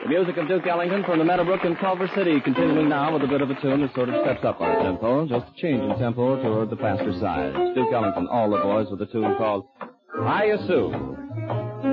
The music of Duke Ellington from the Meadowbrook in Culver City, continuing now with a bit of a tune that sort of steps up our tempo, just a change in tempo toward the faster side. It's Duke Ellington, All the Boys, with a tune called I Assume.